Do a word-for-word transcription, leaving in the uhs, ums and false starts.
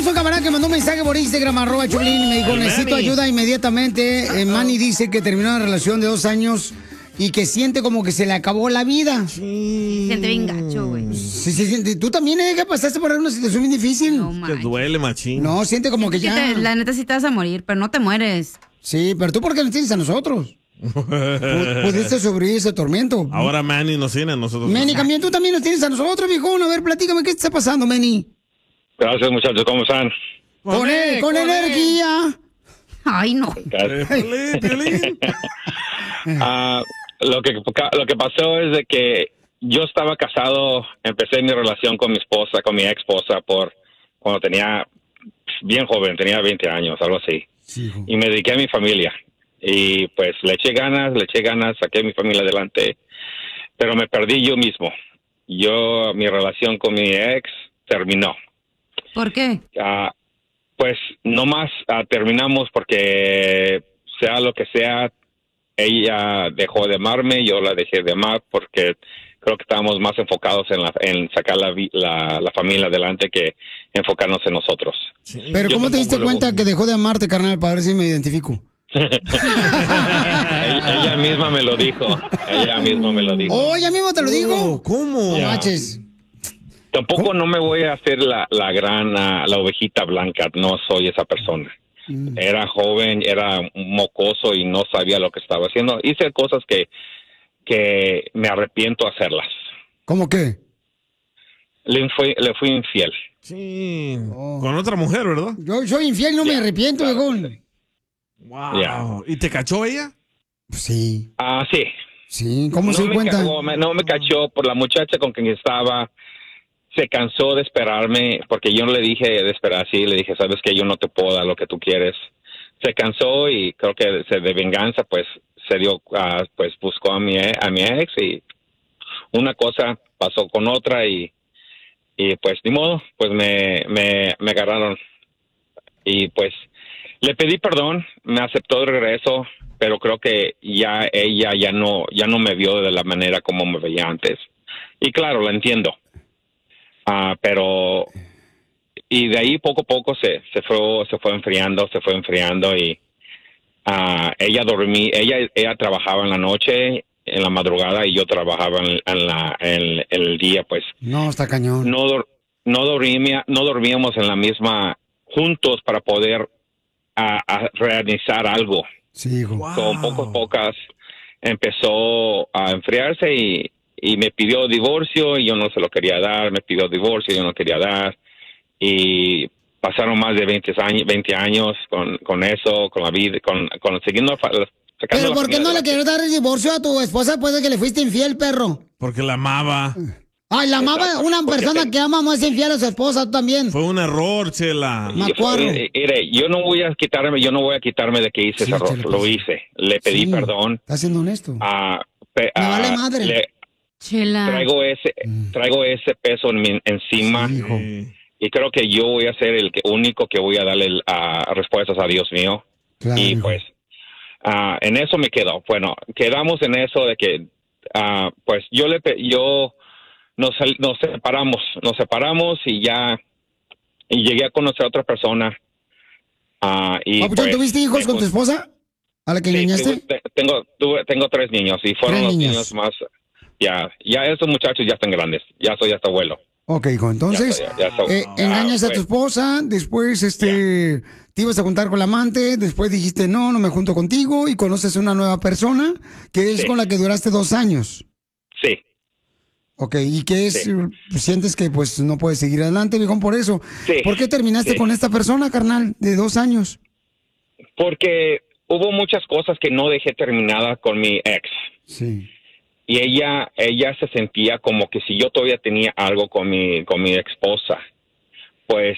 un camarada que mandó un mensaje por Instagram, arroba Choplin, y me dijo, necesito ayuda inmediatamente. Eh, Manny dice que terminó una relación de dos años y que siente como que se le acabó la vida. Sí. Siente bien gacho, güey. Sí, sí, sí. ¿Tú también, eh, que pasaste por una situación bien difícil? No, Te man. duele, machín. No, siente como que Sí ya... te- la neta sí te vas a morir, pero no te mueres. Sí, pero tú, ¿por qué nos tienes a nosotros? Pu- Pudiste sobrevivir ese tormento. Ahora Manny nos tiene a nosotros. Meni, también tú también nos tienes a nosotros, viejón. A ver, platícame, ¿qué está pasando, Meni? Gracias, muchachos. ¿Cómo están? Con, él, con energía. Ay, no. Piolín, Piolín. Ah, lo que lo que pasó es de que yo estaba casado, empecé mi relación con mi esposa, con mi ex esposa, por cuando tenía bien joven, tenía veinte años, algo así. Sí, hijo. Y me dediqué a mi familia. Y pues le eché ganas, le eché ganas, saqué a mi familia adelante, pero me perdí yo mismo. Yo, mi relación con mi ex terminó. ¿Por qué? Ah, pues nomás ah, terminamos porque sea lo que sea, ella dejó de amarme, yo la dejé de amar porque creo que estábamos más enfocados en, la, en sacar la, vi- la, la familia adelante que enfocarnos en nosotros. Pero Yo ¿cómo te diste tampoco cuenta luego- que dejó de amarte, carnal, para ver si me identifico? ella, ella misma me lo dijo, ella misma me lo dijo. Oh, ya mismo te lo digo. ¿Cómo? No Ya. manches. Tampoco no me voy a hacer la, la gran, ah, la ovejita blanca, no soy esa persona. Mm. Era joven, era mocoso y no sabía lo que estaba haciendo. Hice cosas que, que me arrepiento hacerlas. ¿Cómo qué? Le fui, le fui infiel. Sí. Oh. Con otra mujer, ¿verdad? Yo soy infiel, no me Ya, arrepiento, claro. viejón. Wow. Ya. ¿Y te cachó ella? Sí, Ah, sí. sí. ¿Cómo no se dio me cuenta? cagó, me- no me cachó por la muchacha con quien estaba. Se cansó de esperarme porque yo no le dije de esperar así. Le dije, sabes que yo no te puedo dar lo que tú quieres. Se cansó y creo que se- de venganza, pues se dio, ah, pues buscó a mi e- a mi ex y una cosa pasó con otra y y pues ni modo, pues me me me agarraron y pues le pedí perdón, me aceptó de regreso, pero creo que ya ella ya no ya no me vio de la manera como me veía antes. Y claro, lo entiendo. Ah, pero y de ahí poco a poco se se fue se fue enfriando, se fue enfriando y ah, ella dormí, ella ella trabajaba en la noche, en la madrugada y yo trabajaba en, en la en, en el día, pues No, está cañón. no dor- no dormía no dormíamos en la misma juntos para poder a, a realizar algo. Sí, hijo. Wow. Con pocos pocas empezó a enfriarse y, y me pidió divorcio y yo no se lo quería dar, me pidió divorcio y yo no quería dar y pasaron más de veinte años, veinte años con, con eso, con la vida, con, con siguiendo fa- sacando Pero la ¿por qué familia no le adelante. quieres dar el divorcio a tu esposa después de que le fuiste infiel, perro? Porque la amaba. Ay, la amaba, Exacto, una porque persona te- que ama no es infiel a su esposa, tú también. Fue un error, Chela. Ma- Y fue- Macuarro. eh, mire, yo no voy a quitarme, yo no voy a quitarme de que hice Sí, ese error, échale, lo pues. hice, le pedí Sí, perdón, Estás siendo honesto. a, pe- Me a- vale madre. le- Chela. traigo ese, Mm. traigo ese peso en mi- encima. Sí, hijo. Sí. Y creo que yo voy a ser el que, único que voy a darle el, ah, respuestas a Dios mío. Claro, y hijo. pues ah, en eso me quedo. Bueno, quedamos en eso de que ah, pues yo le pe- yo nos sal- nos separamos, nos separamos y ya y llegué a conocer a otra persona. Ah, y Papuchón, pues, ¿tuviste hijos me- con tu esposa? ¿A la que sí, engañaste? tuve- te- tengo tuve- tengo tres niños y fueron Tres los niños. niños más ya ya esos muchachos ya están grandes. Ya soy hasta abuelo. Ok, hijo, entonces, Ya, ya, ya, ya, eh, ya, engañas a tu pues. esposa, después este, te ibas a juntar con la amante, después dijiste, no, no me junto contigo, y conoces una nueva persona, que es Sí. con la que duraste dos años. Sí. Ok, ¿y qué es? Sí. eh, ¿Sientes que pues no puedes seguir adelante, viejón, por eso? Sí, ¿Por qué terminaste sí. con esta persona, carnal, de dos años? Porque hubo muchas cosas que no dejé terminada con mi ex. Sí. Y ella ella se sentía como que si yo todavía tenía algo con mi con mi esposa, pues